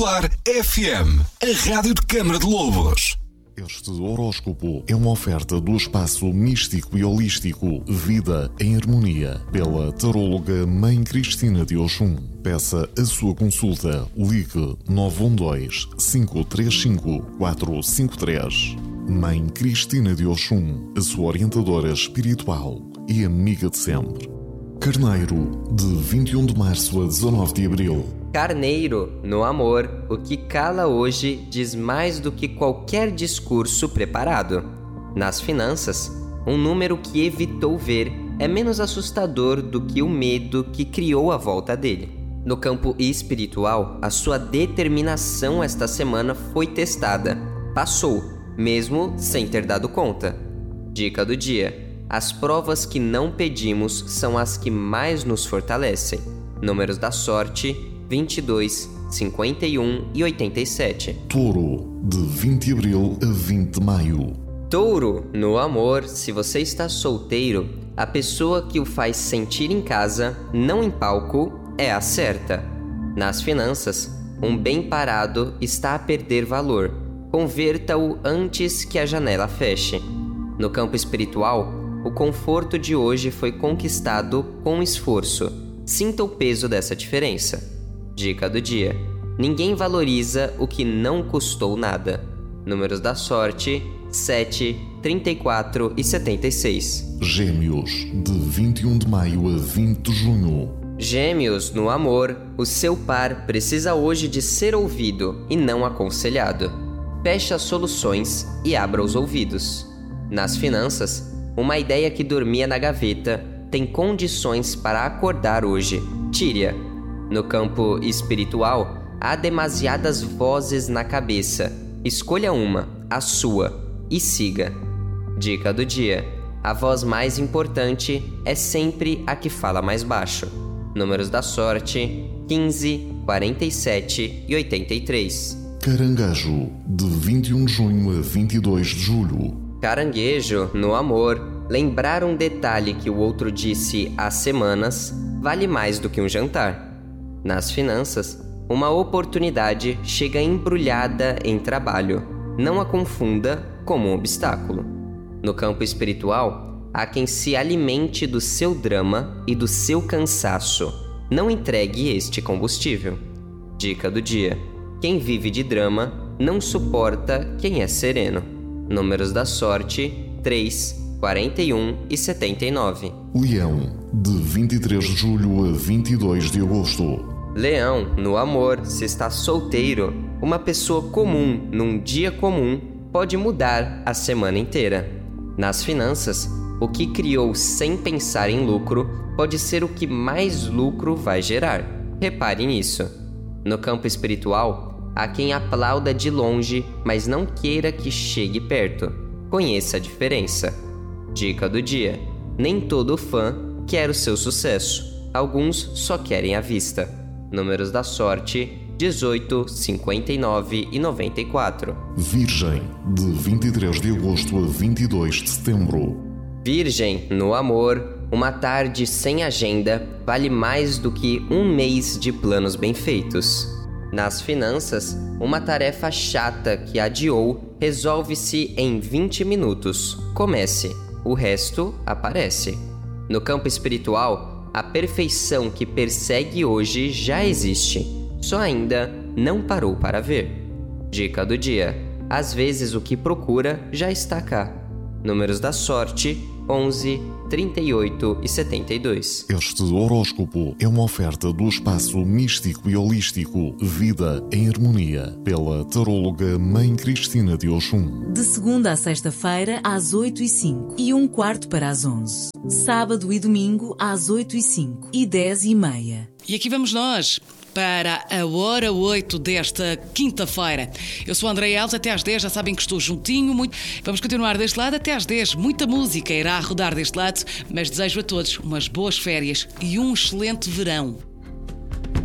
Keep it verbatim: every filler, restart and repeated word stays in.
Popular F M, a rádio de Câmara de Lobos. Este horóscopo é uma oferta do espaço místico e holístico Vida em Harmonia, pela taróloga Mãe Cristina de Oxum. Peça a sua consulta. Ligue nove um dois, cinco três cinco, quatro cinco três. Mãe Cristina de Oxum, a sua orientadora espiritual e amiga de sempre. Carneiro, de vinte e um de março a dezanove de abril. Carneiro, no amor, o que cala hoje diz mais do que qualquer discurso preparado. Nas finanças, um número que evitou ver é menos assustador do que o medo que criou à volta dele. No campo espiritual, a sua determinação esta semana foi testada. Passou, mesmo sem ter dado conta. Dica do dia: as provas que não pedimos são as que mais nos fortalecem. Números da sorte: vinte e dois, cinquenta e um e oitenta e sete. Touro, de vinte de abril a vinte de maio. Touro, no amor, se você está solteiro, a pessoa que o faz sentir em casa, não em palco, é a certa. Nas finanças, um bem parado está a perder valor. Converta-o antes que a janela feche. No campo espiritual, o conforto de hoje foi conquistado com esforço. Sinta o peso dessa diferença. Dica do dia: ninguém valoriza o que não custou nada. Números da sorte: sete, trinta e quatro e setenta e seis. Gêmeos, de vinte e um de maio a vinte de junho. Gêmeos, no amor, o seu par precisa hoje de ser ouvido e não aconselhado. Feche as soluções e abra os ouvidos. Nas finanças, uma ideia que dormia na gaveta tem condições para acordar hoje. Tire-a. No campo espiritual, há demasiadas vozes na cabeça. Escolha uma, a sua, e siga. Dica do dia: a voz mais importante é sempre a que fala mais baixo. Números da sorte: quinze, quarenta e sete e oitenta e três. Caranguejo, de vinte e um de junho a vinte e dois de julho. Caranguejo, no amor, lembrar um detalhe que o outro disse há semanas vale mais do que um jantar. Nas finanças, uma oportunidade chega embrulhada em trabalho. Não a confunda como um obstáculo. No campo espiritual, há quem se alimente do seu drama e do seu cansaço. Não entregue este combustível. Dica do dia: quem vive de drama não suporta quem é sereno. Números da sorte: três, quarenta e um e setenta e nove. Leão, de vinte e três de julho a vinte e dois de agosto. Leão, no amor, se está solteiro, uma pessoa comum num dia comum pode mudar a semana inteira. Nas finanças, o que criou sem pensar em lucro pode ser o que mais lucro vai gerar. Repare nisso. No campo espiritual, há quem aplauda de longe, mas não queira que chegue perto. Conheça a diferença. Dica do dia: nem todo fã quer o seu sucesso. Alguns só querem a vista. Números da sorte: dezoito, cinquenta e nove e noventa e quatro. Virgem, de vinte e três de agosto a vinte e dois de setembro. Virgem, no amor, uma tarde sem agenda vale mais do que um mês de planos bem feitos. Nas finanças, uma tarefa chata que adiou resolve-se em vinte minutos. Comece, o resto aparece. No campo espiritual, a perfeição que persegue hoje já existe, só ainda não parou para ver. Dica do dia: às vezes o que procura já está cá. Números da sorte: onze, trinta e oito e setenta e dois. Este horóscopo é uma oferta do espaço místico e holístico Vida em Harmonia, pela taróloga Mãe Cristina de Oxum. De segunda a sexta-feira, às oito e cinco e um quarto para as onze. Sábado e domingo, às oito e cinco e dez e meia. E aqui vamos nós para a hora oito desta quinta-feira. Eu sou a Andréia Alves, até às dez, já sabem que estou juntinho. Muito... Vamos continuar deste lado até às dez. Muita música irá rodar deste lado, mas desejo a todos umas boas férias e um excelente verão.